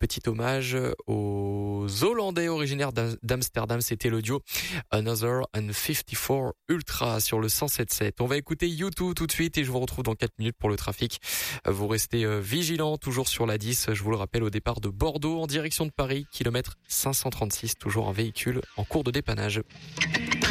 petit hommage aux Hollandais originaires d'Amsterdam. C'était le duo Another and 54 Ultra sur le 107.7. On va écouter U2 tout de suite et je vous retrouve dans 4 minutes pour le trafic. Vous restez vigilants, toujours sur la 10. Je vous le rappelle, au départ de Bordeaux en direction de Paris, kilomètre 536, toujours un véhicule en cours de dépannage.